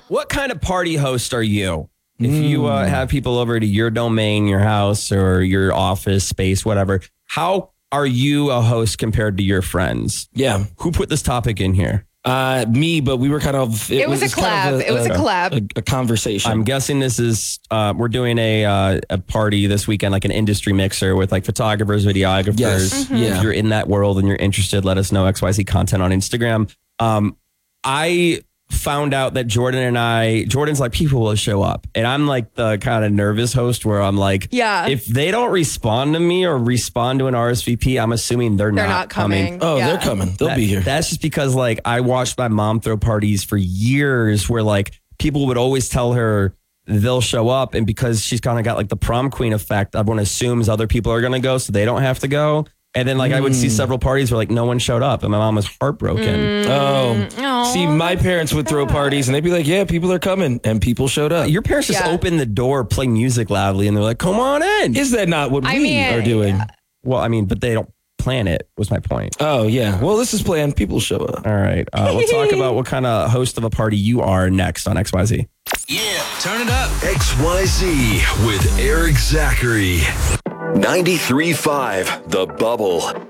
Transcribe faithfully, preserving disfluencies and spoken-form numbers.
What kind of party host are you? If you uh, have people over to your domain, your house or your office space, whatever, how are you a host compared to your friends? Yeah. Who put this topic in here? Uh, me, but we were kind of... It, it was, was a collab. Kind of a, it was a, a collab. A, a conversation. I'm guessing this is... Uh, we're doing a uh, a party this weekend, like an industry mixer with like photographers, videographers. Yes. Mm-hmm. Yeah. If you're in that world and you're interested, let us know. X Y Z content on Instagram. Um, I... found out that Jordan and I, Jordan's like, people will show up. And I'm like the kind of nervous host where I'm like, yeah, if they don't respond to me or respond to an R S V P, I'm assuming they're, they're not, not coming. coming. Oh, yeah. they're coming. They'll that, be here. That's just because like I watched my mom throw parties for years where like people would always tell her they'll show up. And because she's kind of got like the prom queen effect, everyone assumes other people are going to go so they don't have to go. And then like mm. I would see several parties where like no one showed up and my mom was heartbroken. Mm. Oh, Aww, see, my parents would throw parties and they'd be like, yeah, people are coming. And people showed up. Your parents just yeah. open the door, play music loudly, and they're like, come on in. Is that not what I we mean, are doing? Yeah. Well, I mean, but they don't plan it, was my point. Oh, yeah. Well, this is planned. People show up. All right. Uh, we'll talk about what kind of host of a party you are next on X Y Z. Yeah, turn it up. X Y Z with Eric Zachary. ninety-three point five The Bubble.